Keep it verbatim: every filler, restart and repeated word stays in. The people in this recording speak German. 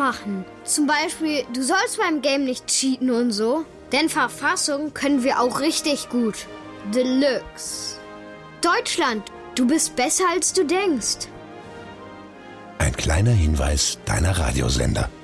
machen. Zum Beispiel, du sollst beim Game nicht cheaten und so. Denn Verfassung können wir auch richtig gut. Deluxe. Deutschland, du bist besser als du denkst. Ein kleiner Hinweis deiner Radiosender.